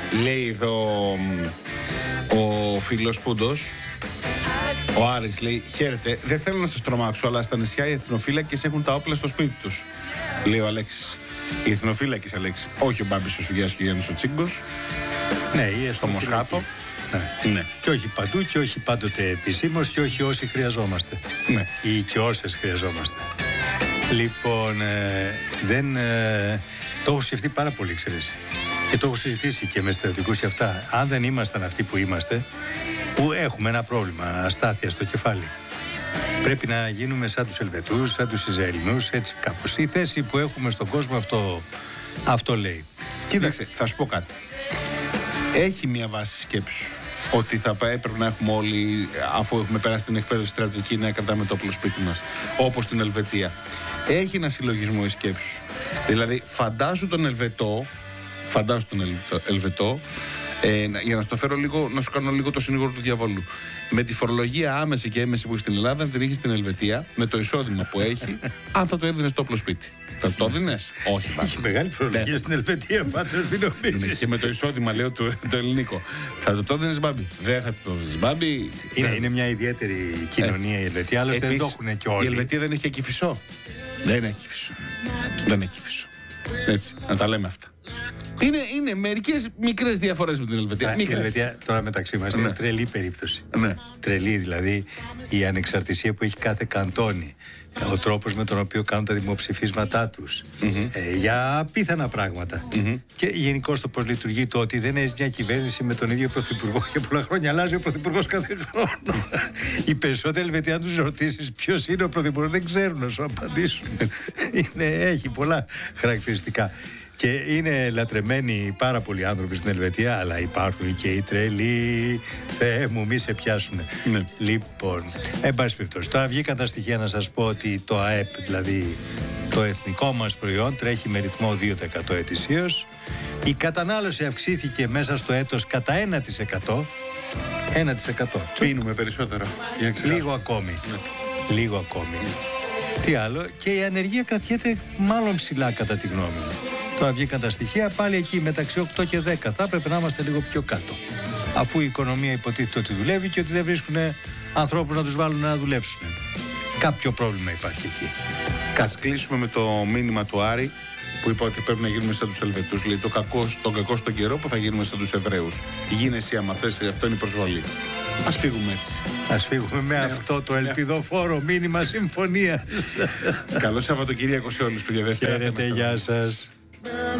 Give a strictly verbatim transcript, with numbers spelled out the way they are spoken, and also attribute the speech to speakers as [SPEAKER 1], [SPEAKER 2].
[SPEAKER 1] Λέει εδώ ο φίλος Πούντος, ο Άρης, λέει: χαίρετε, δεν θέλω να σας τρομάξω, αλλά στα νησιά οι εθνοφύλακες έχουν τα όπλα στο σπίτι τους. Λέει ο Αλέξης. Οι εθνοφύλακες, Αλέξη. Όχι ο Μπάμπης ο Σουγιάς και ο Γιάννης ο Τσίγκος.
[SPEAKER 2] Ναι, ή
[SPEAKER 1] στο Μοσχάτο.
[SPEAKER 2] Ναι. Ναι. Και όχι παντού και όχι πάντοτε επισήμως και όχι όσοι χρειαζόμαστε.
[SPEAKER 1] Ναι.
[SPEAKER 2] Ή και όσες χρειαζόμαστε. Λοιπόν, ε, δεν. Ε, το έχω σκεφτεί πάρα πολύ, ξέρεις. Και το έχω συζητήσει και με στρατιωτικούς και αυτά. Αν δεν ήμασταν αυτοί που είμαστε, που έχουμε ένα πρόβλημα, αστάθεια στο κεφάλι. Πρέπει να γίνουμε σαν τους Ελβετούς, σαν τους Ισραηλινούς, έτσι κάπως. Η θέση που έχουμε στον κόσμο αυτό, αυτό λέει.
[SPEAKER 1] Κοίταξε, θα σου πω κάτι. Έχει μια βάση σκέψου ότι θα έπρεπε να έχουμε όλοι, αφού έχουμε περάσει την εκπαίδευση στρατιωτική, να κρατάμε το όπλο σπίτι μας, όπως στην Ελβετία. Έχει ένα συλλογισμό η σκέψου. Δηλαδή, φαντάσου τον Ελβετό, φαντάσου τον Ελβετό, ε, για να σου το φέρω λίγο, να σου κάνω λίγο το συνήγορο του διαβόλου. Με τη φορολογία άμεση και έμεση που έχει στην Ελλάδα, να την έχει στην Ελβετία, με το εισόδημα που έχει, αν θα το έδινε στο όπλο σπίτι. Θα το έδινε? Όχι, πάντα.
[SPEAKER 2] Έχει μεγάλη φορολογία στην Ελβετία, πάντως, μην νομίζεις.
[SPEAKER 1] Και με το εισόδημα, λέω, το, το ελληνικό. Θα το έδινε, Μπάμπη? Δεν θα το έδινε, Μπάμπη.
[SPEAKER 2] Είναι, είναι μια ιδιαίτερη κοινωνία η Ελβετία, άλλωστε δεν το έχουν και όλοι.
[SPEAKER 1] Η Ελβετία δεν έχει και Κηφισό. Δεν έχει Κηφισό. Δεν έχει Κηφισό. Έτσι, να τα λέμε αυτά. Είναι, είναι μερικές μικρές διαφορές με την Ελβετία.
[SPEAKER 2] Η Ελβετία τώρα μεταξύ μας είναι τρελή περίπτωση.
[SPEAKER 1] Ναι.
[SPEAKER 2] Τρελή, δηλαδή η ανεξαρτησία που έχει κάθε καντόνι. Ο τρόπος με τον οποίο κάνουν τα δημοψηφίσματά τους. Mm-hmm. Ε, για απίθανα πράγματα. Mm-hmm. Και γενικώς το πώς λειτουργεί το ότι δεν έχει μια κυβέρνηση με τον ίδιο πρωθυπουργό για πολλά χρόνια. Αλλάζει ο πρωθυπουργός κάθε χρόνο. Οι περισσότεροι Ελβετοί, αν τους ρωτήσεις ποιος είναι ο πρωθυπουργός, δεν ξέρουν να σου απαντήσουν. είναι, έχει πολλά χαρακτηριστικά. Και είναι λατρεμένοι πάρα πολλοί άνθρωποι στην Ελβετία, αλλά υπάρχουν και οι τρελοί. Θεέ μου, μη σε πιάσουνε.
[SPEAKER 1] Ναι.
[SPEAKER 2] Λοιπόν, εν πάση περιπτώσει, τώρα βγήκαν τα στοιχεία να σας πω ότι το ΑΕΠ, δηλαδή το εθνικό μας προϊόν, τρέχει με ρυθμό δύο τοις εκατό ετησίως. Η κατανάλωση αυξήθηκε μέσα στο έτος κατά ένα τοις εκατό. ένα τοις εκατό.
[SPEAKER 1] Πίνουμε περισσότερο.
[SPEAKER 2] Λίγο ακόμη. Ναι. Λίγο ακόμη. Τι άλλο, και η ανεργία κρατιέται μάλλον ψηλά κατά τη γνώμη μου. Τώρα βγήκαν τα στοιχεία, πάλι εκεί μεταξύ οκτώ και δέκα. Θα έπρεπε να είμαστε λίγο πιο κάτω. Αφού η οικονομία υποτίθεται ότι δουλεύει και ότι δεν βρίσκουν ανθρώπους να τους βάλουν να δουλέψουν. Κάποιο πρόβλημα υπάρχει εκεί.
[SPEAKER 1] Ας κλείσουμε με το μήνυμα του Άρη που είπε ότι πρέπει να γίνουμε σαν τους Ελβετούς. Λέει: το κακό, τον κακό στον καιρό που θα γίνουμε σαν τους Εβραίους. Γίνεσαι άμα θες, αυτό είναι η προσβολή. Ας φύγουμε έτσι.
[SPEAKER 2] Ας φύγουμε με αυτό το ελπιδοφόρο μήνυμα συμφωνία.
[SPEAKER 1] Καλό Σαββατοκύριακο σε όλους, παιδιά.
[SPEAKER 2] Χαίρετε, γεια σας.